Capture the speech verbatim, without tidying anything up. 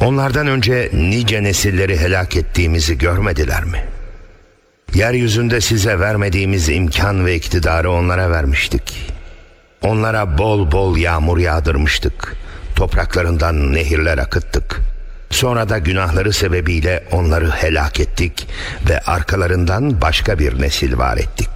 Onlardan önce nice nesilleri helak ettiğimizi görmediler mi? Yeryüzünde size vermediğimiz imkan ve iktidarı onlara vermiştik. Onlara bol bol yağmur yağdırmıştık. Topraklarından nehirler akıttık. Sonra da günahları sebebiyle onları helak ettik ve arkalarından başka bir nesil var ettik.